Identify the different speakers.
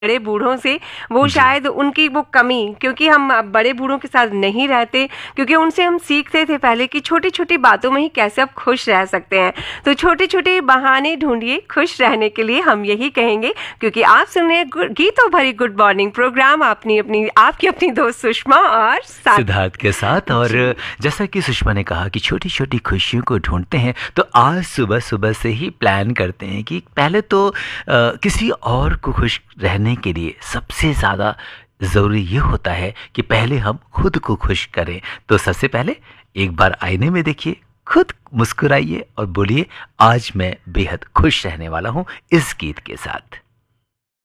Speaker 1: बड़े बूढ़ों से, वो
Speaker 2: जी।
Speaker 1: शायद उनकी वो कमी, क्योंकि हम अब बड़े बूढ़ों के साथ नहीं रहते, क्योंकि उनसे हम सीखते थे पहले कि छोटी छोटी बातों में ही कैसे आप खुश रह सकते हैं। तो छोटे छोटे बहाने ढूंढिए खुश रहने के लिए, हम यही कहेंगे, क्योंकि आप सुन रहे हैं गीतों भरी गुड मॉर्निंग प्रोग्राम, आपकी अपनी दोस्त सुषमा और साथ
Speaker 2: सिद्धार्थ के साथ। और
Speaker 1: जी।
Speaker 2: जैसा कि सुषमा ने कहा कि छोटी छोटी खुशियों को ढूंढते हैं, तो आज सुबह सुबह से ही प्लान करते हैं कि पहले तो किसी और को खुश रहने के लिए सबसे ज़्यादा ज़रूरी ये होता है कि पहले हम खुद को खुश करें। तो सबसे पहले एक बार आईने में देखिए, खुद मुस्कुराइए और बोलिए आज मैं बेहद खुश रहने वाला हूँ, इस गीत के साथ।